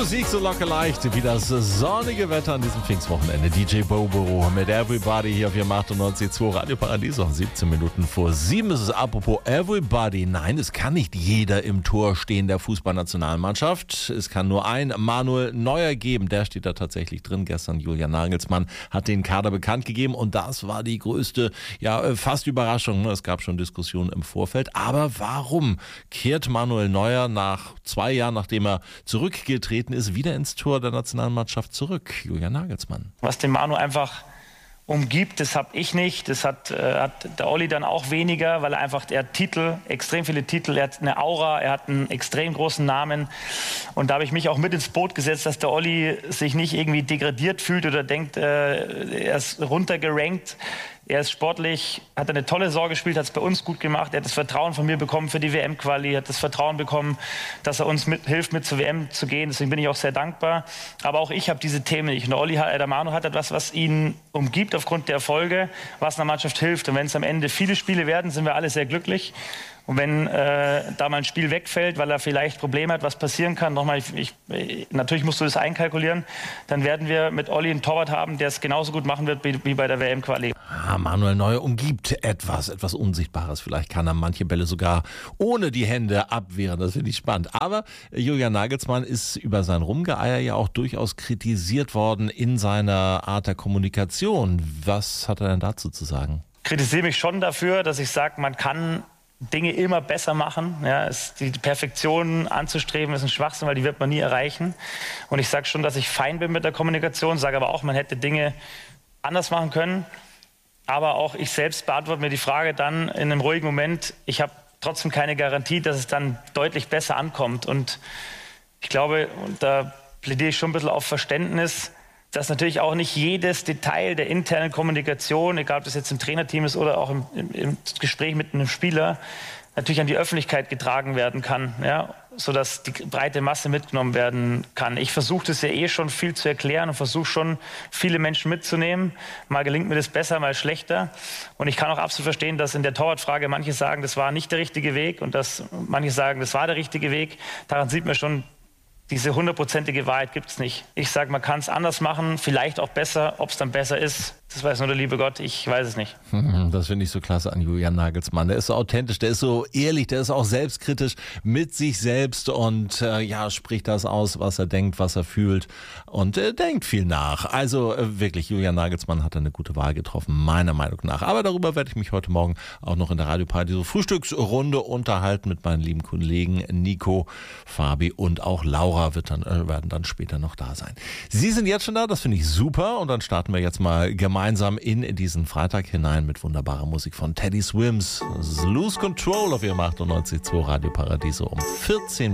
Musik so locker leicht wie das sonnige Wetter an diesem Pfingstwochenende. DJ Bobo mit Everybody hier auf Ihrem 98.2 Radio Paradiso. 17 Minuten vor 7 ist es. Apropos Everybody. Nein, es kann nicht jeder im Tor stehen der Fußballnationalmannschaft. Es kann nur ein Manuel Neuer geben. Der steht da tatsächlich drin. Gestern Julian Nagelsmann hat den Kader bekannt gegeben und das war die größte, fast Überraschung. Es gab schon Diskussionen im Vorfeld. Aber warum kehrt Manuel Neuer nach 2 Jahren, nachdem er zurückgetreten ist, wieder ins Tor der Nationalmannschaft zurück? Julian Nagelsmann. Was den Manu einfach umgibt, das habe ich nicht. Das hat der Olli dann auch weniger, weil er hat Titel, extrem viele Titel, er hat eine Aura, er hat einen extrem großen Namen. Und da habe ich mich auch mit ins Boot gesetzt, dass der Olli sich nicht irgendwie degradiert fühlt oder denkt, er ist runtergerankt. Er ist sportlich, hat eine tolle Saison gespielt, hat es bei uns gut gemacht. Er hat das Vertrauen von mir bekommen für die WM-Quali, hat das Vertrauen bekommen, dass er uns hilft, mit zur WM zu gehen. Deswegen bin ich auch sehr dankbar. Aber auch ich habe diese Themen nicht. Und der Manu hat etwas, was ihn umgibt aufgrund der Erfolge, was einer Mannschaft hilft. Und wenn es am Ende viele Spiele werden, sind wir alle sehr glücklich. Und wenn da mal ein Spiel wegfällt, weil er vielleicht Probleme hat, was passieren kann, natürlich musst du das einkalkulieren, dann werden wir mit Olli einen Torwart haben, der es genauso gut machen wird wie bei der WM-Quali. Manuel Neuer umgibt etwas Unsichtbares. Vielleicht kann er manche Bälle sogar ohne die Hände abwehren. Das finde ich spannend. Aber Julian Nagelsmann ist über sein Rumgeeier ja auch durchaus kritisiert worden in seiner Art der Kommunikation. Was hat er denn dazu zu sagen? Ich kritisiere mich schon dafür, dass ich sage, man kann Dinge immer besser machen. Ja, die Perfektion anzustreben ist ein Schwachsinn, weil die wird man nie erreichen. Und ich sage schon, dass ich fein bin mit der Kommunikation, sage aber auch, man hätte Dinge anders machen können. Aber auch ich selbst beantworte mir die Frage dann in einem ruhigen Moment. Ich habe trotzdem keine Garantie, dass es dann deutlich besser ankommt. Und ich glaube, und da plädiere ich schon ein bisschen auf Verständnis, dass natürlich auch nicht jedes Detail der internen Kommunikation, egal ob das jetzt im Trainerteam ist oder auch im Gespräch mit einem Spieler, natürlich an die Öffentlichkeit getragen werden kann, ja, sodass die breite Masse mitgenommen werden kann. Ich versuche das ja schon viel zu erklären und versuche schon viele Menschen mitzunehmen. Mal gelingt mir das besser, mal schlechter. Und ich kann auch absolut verstehen, dass in der Torwartfrage manche sagen, das war nicht der richtige Weg und dass manche sagen, das war der richtige Weg. Daran sieht man schon, diese 100%ige Wahrheit gibt es nicht. Ich sage, man kann es anders machen, vielleicht auch besser. Ob es dann besser ist, das weiß nur der liebe Gott, ich weiß es nicht. Das finde ich so klasse an Julian Nagelsmann. Der ist so authentisch, der ist so ehrlich, der ist auch selbstkritisch mit sich selbst und spricht das aus, was er denkt, was er fühlt und denkt viel nach. Also wirklich, Julian Nagelsmann hat eine gute Wahl getroffen, meiner Meinung nach. Aber darüber werde ich mich heute Morgen auch noch in der Radio Paradiso Frühstücksrunde unterhalten mit meinen lieben Kollegen Nico, Fabi und auch Laura werden dann später noch da sein. Sie sind jetzt schon da, das finde ich super und dann starten wir jetzt mal gemeinsam in diesen Freitag hinein mit wunderbarer Musik von Teddy Swims. Lose Control auf Ihrem 98.2 Radio Paradiso um 14